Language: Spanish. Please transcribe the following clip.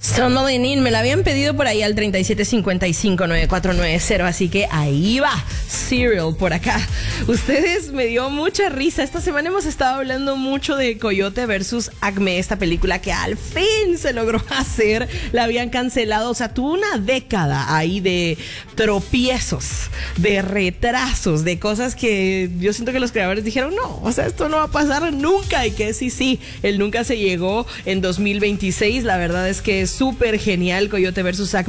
Son Molinin, me la habían pedido por ahí al 37559490, así que ahí va, Serial por acá. Ustedes me dio mucha risa. Esta semana hemos estado hablando mucho de Coyote versus Acme, esta película que al fin se logró hacer. La habían cancelado, o sea, tuvo una década ahí de tropiezos, de retrasos, de cosas que yo siento que los creadores dijeron, no, o sea, esto no va a pasar nunca, y que sí, el nunca se llegó en 2026. La verdad es que es súper genial Coyote versus Acme.